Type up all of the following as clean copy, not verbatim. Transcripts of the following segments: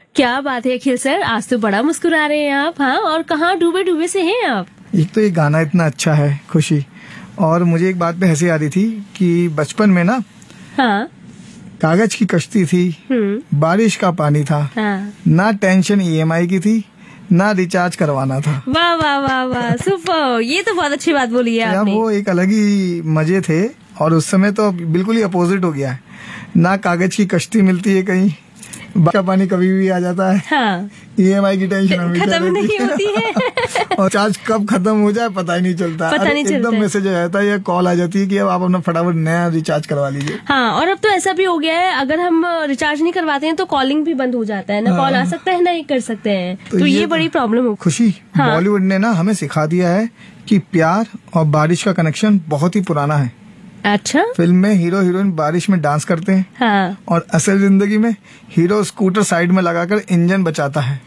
क्या बात है अखिल सर, आज तो बड़ा मुस्कुरा रहे हैं आप। हाँ, और कहाँ डूबे डूबे से हैं आप? एक तो ये गाना इतना अच्छा है, खुशी। और मुझे एक बात पे हंसी आ रही थी कि बचपन में ना, हाँ, कागज की कश्ती थी, बारिश का पानी था, हाँ। ना टेंशन ईएमआई की थी, ना रिचार्ज करवाना था। वाह वाह वाह वाह, सुपर। ये तो बहुत अच्छी बात बोली है आपने। वो एक अलग ही मजे थे। और उस समय तो बिल्कुल ही अपोजिट हो गया है। ना कागज की कश्ती मिलती है कहीं, बारिश का पानी कभी भी आ जाता है। हाँ, ईएमआई की टेंशन खत्म नहीं होती है। और चार्ज कब खत्म हो जाए पता ही नहीं चलता। पता नहीं चलता। एकदम मैसेज आ जाता है या कॉल आ जाती है कि अब आप अपना फटाफट नया रिचार्ज करवा लीजिए। हाँ, और अब तो ऐसा भी हो गया है, अगर हम रिचार्ज नहीं करवाते हैं तो कॉलिंग भी बंद हो जाता है, ना कॉल आ सकता है ना ही कर सकते हैं। तो ये बड़ी प्रॉब्लम हो। खुशी, हाँ। बॉलीवुड ने ना हमें सिखा दिया है कि प्यार और बारिश का कनेक्शन बहुत ही पुराना है। अच्छा। फिल्म में हीरो हीरोइन बारिश में डांस करते हैं। हाँ। और असल जिंदगी में हीरो स्कूटर साइड में लगाकर इंजन बचाता है।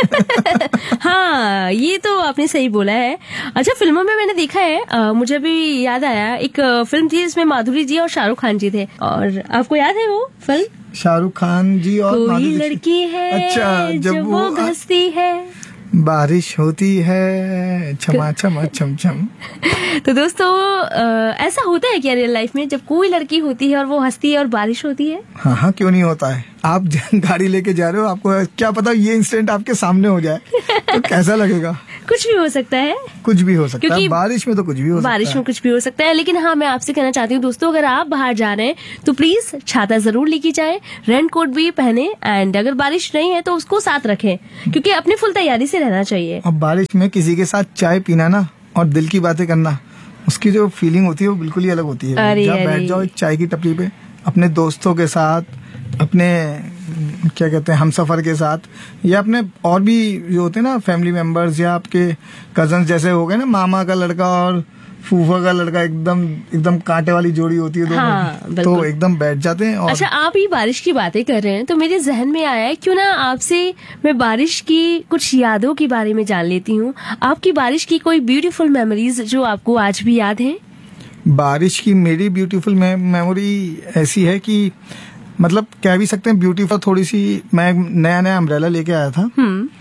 हाँ, ये तो आपने सही बोला है। अच्छा, फिल्मों में मैंने देखा है, मुझे भी याद आया, एक फिल्म थी जिसमें माधुरी जी और शाहरुख खान जी थे। और आपको याद है वो फिल्म? शाहरुख खान जी और कोई लड़की है, अच्छा, जब वो हंसती है, बारिश होती है, छमा छमा छम छम। तो दोस्तों, ऐसा होता है क्या रियल लाइफ में, जब कोई लड़की होती है और वो हंसती है और बारिश होती है? हाँ हाँ, क्यों नहीं होता है। आप गाड़ी लेके जा रहे हो, आपको क्या पता ये इंसिडेंट आपके सामने हो जाए तो कैसा लगेगा? कुछ भी हो सकता है। कुछ भी हो सकता है, बारिश में तो कुछ भी हो सकता है। बारिश में कुछ भी हो सकता है। लेकिन हाँ, मैं आपसे कहना चाहती हूँ दोस्तों, अगर आप बाहर जा रहे हैं तो प्लीज छाता जरूर लेके जाएं, रेन कोट भी पहने, एंड अगर बारिश नहीं है तो उसको साथ रखें, क्योंकि अपनी फुल तैयारी से रहना चाहिए। अब बारिश में किसी के साथ चाय पीना ना और दिल की बातें करना, उसकी जो फीलिंग होती है वो बिल्कुल ही अलग होती है। जब बैठ जाओ एक चाय की टपरी पे अपने दोस्तों के साथ, अपने क्या कहते हैं हमसफर के साथ, या अपने और भी जो होते हैं ना फैमिली मेंबर्स, या आपके कजन जैसे हो गए ना, मामा का लड़का और फूफा का लड़का, एकदम कांटे वाली जोड़ी होती है दोनों। हाँ, तो एकदम बैठ जाते हैं। और अच्छा, आप ही बारिश की बातें कर रहे हैं तो मेरे जहन में आया है, क्यों ना आपसे मैं बारिश की कुछ यादों के बारे में जान लेती हूँ। आपकी बारिश की कोई ब्यूटीफुल मेमोरीज जो आपको आज भी याद है? बारिश की मेरी ब्यूटीफुल मेमोरी ऐसी है कि मतलब कह भी सकते हैं ब्यूटीफुल थोड़ी सी। मैं नया अम्ब्रेला लेके आया था,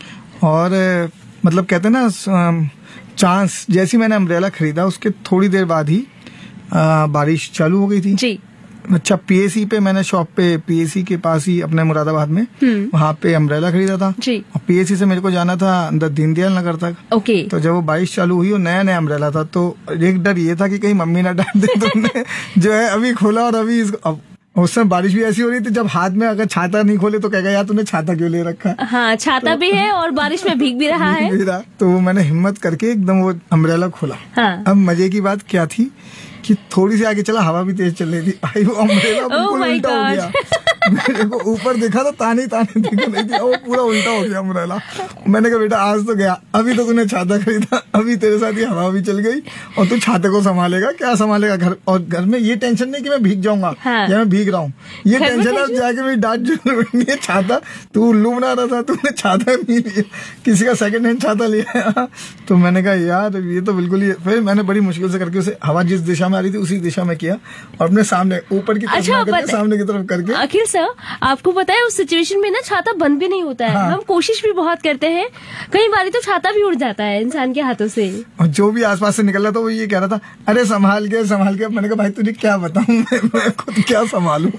और मतलब कहते हैं ना चांस, जैसी मैंने अम्ब्रेला खरीदा उसके थोड़ी देर बाद ही बारिश चालू हो गई थी जी। अच्छा, पीएसी पे मैंने शॉप पे, पीएसी के पास ही अपने मुरादाबाद में, वहाँ पे अम्ब्रेला खरीदा था जी। और पीएसी से मेरे को जाना था अंदर दीनदयाल नगर तक। ओके। तो जब वो बारिश चालू हुई और नया अम्ब्रेला था, तो एक डर ये था कि कहीं मम्मी ना डांट दे, तुमने जो है अभी खोला और अभी उस समय बारिश भी ऐसी हो रही थी, जब हाथ में अगर छाता नहीं खोले तो कहेगा यार तूने छाता क्यों ले रखा। हाँ, छाता भी है और बारिश में भीग भी रहा है। तो मैंने हिम्मत करके एकदम वो अम्ब्रेला खोला। हाँ। अब मजे की बात क्या थी कि थोड़ी सी आगे चला, हवा भी तेज चल रही थी, भाई वो अम्ब्रेला बिल्कुल उल्टा हो गया। मेरे को ऊपर देखा तो ताने दिख रही थी, वो पूरा उल्टा हो गया अम्ब्रेला। मैंने कहा बेटा आज तो गया, अभी तो तूने छाता खरीदा, अभी तेरे साथ ये हवा भी चल गई और तू छाते को संभालेगा क्या संभालेगा घर, और घर में ये टेंशन नहीं कि मैं भीग जाऊंगा। हाँ। या मैं भीग रहा हूँ, ये टेंशन है जाके मेरी डांट जो छाता तू उल्लू बना रहा था, तूने छाता नहीं लिया, किसी का सेकंड हैंड छाता लिया। तो मैंने कहा यार ये तो बिल्कुल ही, फिर मैंने बड़ी मुश्किल से करके उसे हवा जिस दिशा में आ रही थी उसी दिशा में किया और अपने सामने ऊपर की तरफ सामने की तरफ करके। अखिल सर, आपको पता है उस सिचुएशन में ना छाता बंद भी नहीं होता है। हाँ। हम कोशिश भी बहुत करते हैं, कई बार तो छाता भी उड़ जाता है इंसान के हाथों से। और जो भी आसपास से निकल रहा था वो ये कह रहा था अरे संभाल के। मैंने कहा भाई तुझे क्या बताऊं, मैं खुद क्या संभालूं।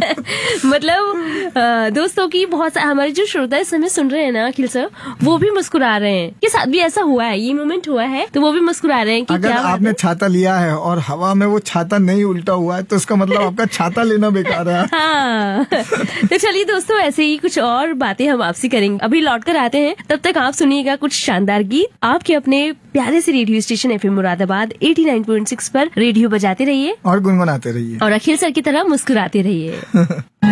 मतलब दोस्तों की बहुत हमारे जो श्रोता इस समय सुन रहे हैं ना अखिल सर, वो भी मुस्कुरा रहे हैं, के साथ भी ऐसा हुआ है, ये मोमेंट हुआ है, तो वो भी मुस्कुरा रहे हैं कि अगर क्या आपने छाता लिया है और हवा में वो छाता नहीं उल्टा हुआ है तो इसका मतलब आपका छाता लेना बेकार है। हाँ। तो चलिए दोस्तों, ऐसे ही कुछ और बातें हम आपसे करेंगे, अभी लौट कर आते हैं। तब तक आप सुनिएगा कुछ शानदार गीत आपके अपने प्यारे से रेडियो स्टेशन एफएम मुरादाबाद 89.6 पर। रेडियो बजाते रहिए और गुनगुनाते रहिए और अखिल सर की तरह मुस्कुराते रहिए।